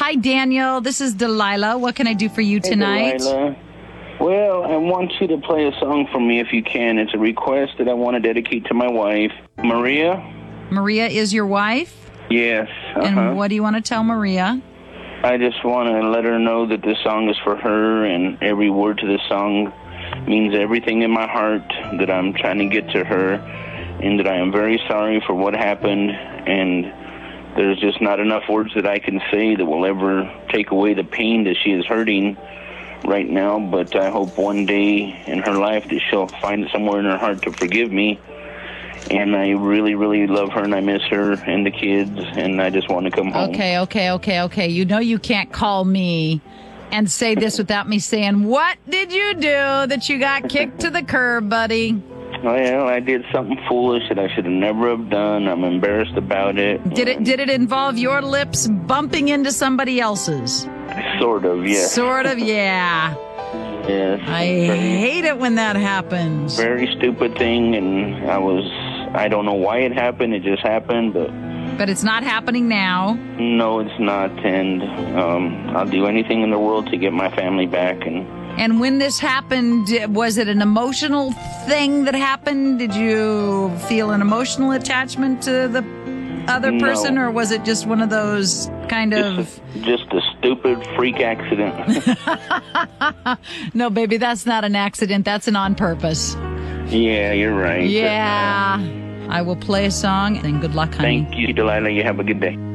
Hi, Daniel. This is Delilah. What can I do for you tonight? Hey, Delilah. Well, I want you to play a song for me if you can. It's a request that I want to dedicate to my wife, Maria. Maria is your wife? Yes. And what do you want to tell Maria? I just want to let her know that this song is for her, and every word to this song means everything in my heart, that I'm trying to get to her, and that I am very sorry for what happened, and there's just not enough words that I can say that will ever take away the pain that she is hurting right now, but I hope one day in her life that she'll find it somewhere in her heart to forgive me. And I really, really love her, and I miss her and the kids, and I just want to come home. Okay. You know you can't call me and say this without me saying, what did you do that you got kicked to the curb, buddy? Well, I did something foolish that I should have never have done. I'm embarrassed about it. Did it involve your lips bumping into somebody else's? Sort of, yes. Sort of, yeah. Yes. I hate it when that happens. Very stupid thing, and I don't know why it happened. It just happened, But it's not happening now. No, it's not, and I'll do anything in the world to get my family back. And when this happened, was it an emotional thing that happened? Did you feel an emotional attachment to the other person, or was it just one of those kind of... Just a stupid freak accident. No, baby, that's not an accident. That's an on purpose. Yeah, you're right. Yeah. I will play a song, and good luck, honey. Thank you, Delilah. You have a good day.